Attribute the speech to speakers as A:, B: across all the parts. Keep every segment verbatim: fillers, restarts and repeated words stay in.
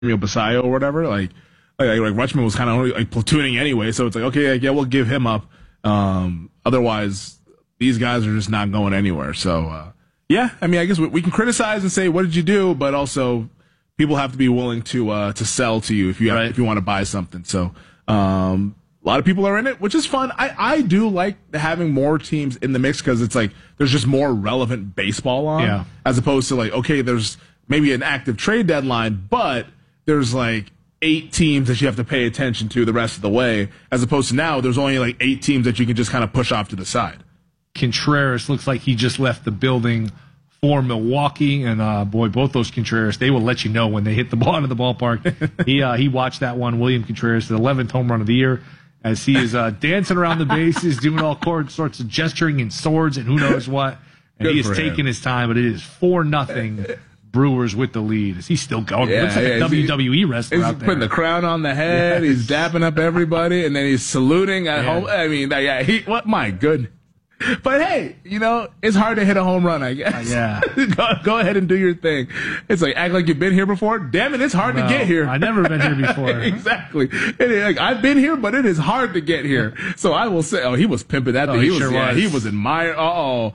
A: Basayo or whatever. Like, like, like Rutschman was kind of only like platooning anyway, so it's like, okay, like, yeah, we'll give him up. Um, otherwise, these guys are just not going anywhere. So, uh, yeah, I mean, I guess we, we can criticize and say, what did you do? But also, people have to be willing to uh, to sell to you if you have,
B: right.
A: if you want to buy something. So, um, a lot of people are in it, which is fun. I, I do like having more teams in the mix because it's like there's just more relevant baseball on,
B: yeah.
A: as opposed to like, okay, there's maybe an active trade deadline, but there's like eight teams that you have to pay attention to the rest of the way, as opposed to now there's only like eight teams that you can just kind of push off to the side.
B: Contreras looks like he just left the building for Milwaukee, and uh, boy, both those Contreras, they will let you know when they hit the ball into the ballpark. he uh, he watched that one, William Contreras, the eleventh home run of the year, as he is uh, dancing around the bases, doing all sorts of gesturing and swords and who knows what. And
A: Good
B: he is
A: for
B: taking
A: him.
B: his time, but it is four nothing Brewers with the lead. Is he still going?
A: Yeah,
B: He looks like
A: yeah,
B: a W W E wrestler
A: He's
B: out there.
A: putting the crown on the head.
B: Yes.
A: He's dapping up everybody, and then he's saluting at
B: Yeah.
A: home. I mean, yeah, he. What? My goodness. But hey, you know, it's hard to hit a home run, I guess.
B: Yeah.
A: go, go ahead and do your thing. It's like, act like you've been here before. Damn it, it's hard
B: No,
A: to get here.
B: I've never been here before.
A: Exactly. It is, like, I've been here, but it is hard to get here. So I will say, oh, he was pimping that
B: Oh,
A: thing.
B: he
A: was,
B: sure
A: yeah,
B: was.
A: he was admired. Uh-oh.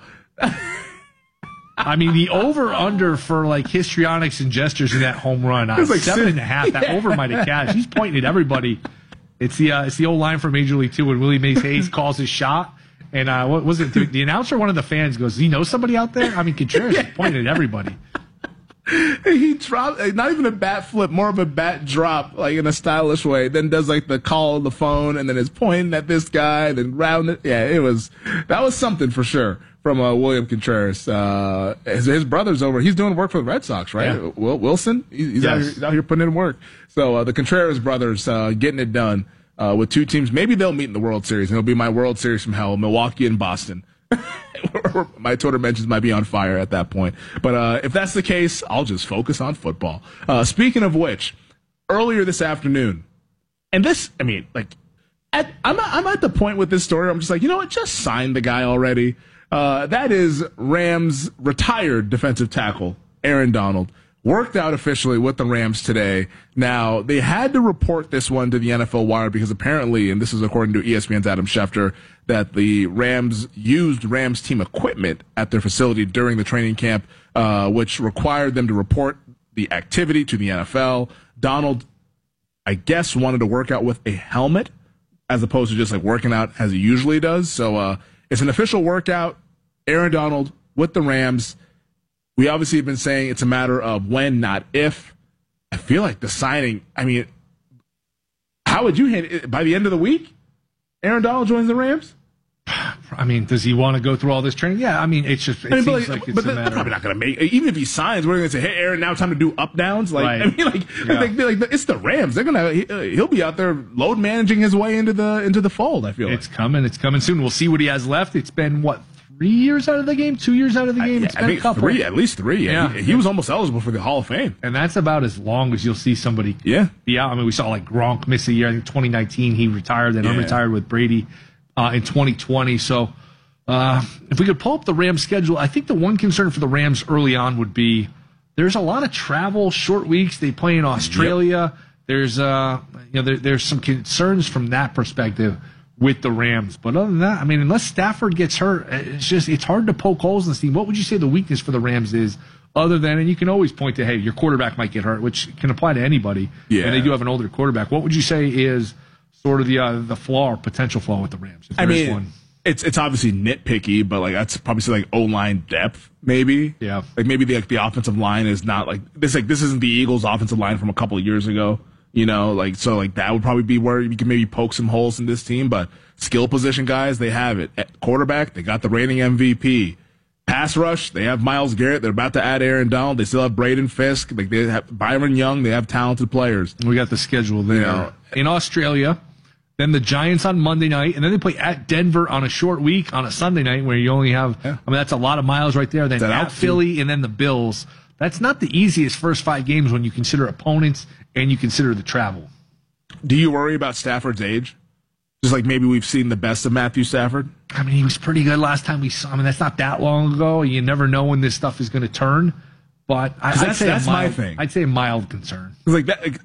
B: I mean, the over-under for, like, histrionics and gestures in that home run, uh,
A: It's like
B: seven
A: six-
B: and a half. That over might have cashed. He's pointing at everybody. It's the uh, it's the old line from Major League Two when Willie Mays Hayes calls his shot. And uh, what was it? The, the announcer, one of the fans, goes, "Does he know somebody out there?" I mean, Contreras is pointing at everybody.
A: He dropped, not even a bat flip, more of a bat drop, like in a stylish way. Then does like the call on the phone, and then is pointing at this guy, then round it. Yeah, it was that was something for sure from uh, William Contreras. Uh, his, his brother's over. He's doing work for the Red Sox, right?
B: Yeah.
A: Will, Wilson. He's, he's,
B: Yes.
A: out here, he's out here putting in work. So uh, the Contreras brothers uh, getting it done uh, with two teams. Maybe they'll meet in the World Series, and it'll be my World Series from hell, Milwaukee and Boston. My Twitter mentions might be on fire at that point. But uh, if that's the case, I'll just focus on football. Uh, speaking of which, earlier this afternoon, and this, I mean, like, at, I'm, I'm at the point with this story where I'm just like, you know what, just sign the guy already. Uh, that is Rams' retired defensive tackle, Aaron Donald. Worked out officially with the Rams today. Now, they had to report this one to the N F L Wire because apparently, and this is according to E S P N's Adam Schefter, that the Rams used Rams team equipment at their facility during the training camp, uh, which required them to report the activity to the N F L. Donald, I guess, wanted to work out with a helmet as opposed to just like working out as he usually does. So uh, it's an official workout. Aaron Donald with the Rams. We obviously have been saying it's a matter of when, not if. I feel like the signing, I mean, how would you handle it? By the end of the week, Aaron Donald joins the Rams?
B: I mean, does he want to go through all this training? Yeah, I mean, it's just, it
A: I mean,
B: seems
A: but like,
B: like it's
A: but
B: a
A: they're
B: matter
A: probably
B: of.
A: not going to make, even if he signs, we're going to say, hey, Aaron, now time to do up downs. Like,
B: Right.
A: I mean, like,
B: Yeah.
A: like, like, it's the Rams. They're going to, he'll be out there load managing his way into the, into the fold, I feel
B: It's
A: like.
B: coming. It's coming soon. We'll see what he has left. It's been, what, three years out of the game? Two years out of the game?
A: Yeah,
B: It's
A: I
B: been
A: think
B: a couple.
A: three, at least three. Yeah.
B: Yeah.
A: He, he was almost eligible for the Hall of Fame.
B: And that's about as long as you'll see somebody
A: Yeah.
B: be out. I mean, we saw like Gronk miss a year. I think twenty nineteen he retired, then
A: Yeah.
B: unretired with Brady uh, in twenty twenty. So uh, if we could pull up the Rams schedule, I think the one concern for the Rams early on would be there's a lot of travel, short weeks. They play in Australia. Yep. There's uh, you know, there, there's some concerns from that perspective with the Rams. But other than that, I mean, unless Stafford gets hurt, it's just it's hard to poke holes in this team. What would you say the weakness for the Rams is? Other than, and you can always point to, hey, your quarterback might get hurt, which can apply to anybody.
A: Yeah.
B: And they do have an older quarterback. What would you say is sort of the uh, the flaw or potential flaw with the Rams? If
A: I
B: there is
A: mean,
B: one?
A: it's it's obviously nitpicky, but like that's probably say like O line depth, maybe.
B: Yeah.
A: Like maybe the like the offensive line is not like this. Like this isn't the Eagles' offensive line from a couple of years ago. You know, like so like that would probably be where you can maybe poke some holes in this team. But skill position guys, they have it. At quarterback, they got the reigning M V P. Pass rush, they have Myles Garrett. They're about to add Aaron Donald. They still have Braden Fisk. Like they have Byron Young. They have talented players.
B: We got the schedule there.
A: Yeah.
B: In Australia, then the Giants on Monday night, and then they play at Denver on a short week on a Sunday night where you only have,
A: Yeah.
B: I mean, that's a lot of miles right there. Then
A: That
B: at
A: altitude.
B: Philly and then the Bills. That's not the easiest first five games when you consider opponents and you consider the travel.
A: Do you worry about Stafford's age? Just like maybe we've seen the best of Matthew Stafford?
B: I mean, he was pretty good last time we saw him. I mean, that's not that long ago. You never know when this stuff is going to turn. but I, I'd
A: that's-
B: say
A: that's
B: a
A: my
B: mild,
A: thing.
B: I'd say a mild concern.
A: It's like that.